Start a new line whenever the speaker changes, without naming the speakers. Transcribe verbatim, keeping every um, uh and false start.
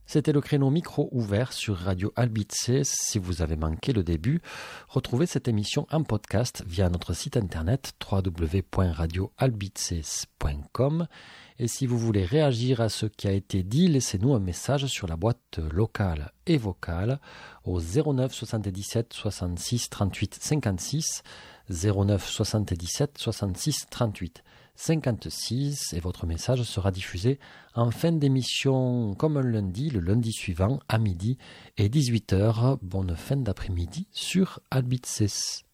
C'était le créneau micro ouvert sur Radio Albitzes. Si vous avez manqué le début, retrouvez cette émission en podcast via notre site internet w w w point radio albitzes point com. Et si vous voulez réagir à ce qui a été dit, laissez-nous un message sur la boîte locale et vocale au zéro neuf soixante-dix-sept soixante-six trente-huit cinquante-six, zéro neuf soixante-dix-sept soixante-six trente-huit cinquante-six, et votre message sera diffusé en fin d'émission comme un lundi, le lundi suivant à midi et dix-huit heures. Bonne fin d'après-midi sur Albitzes.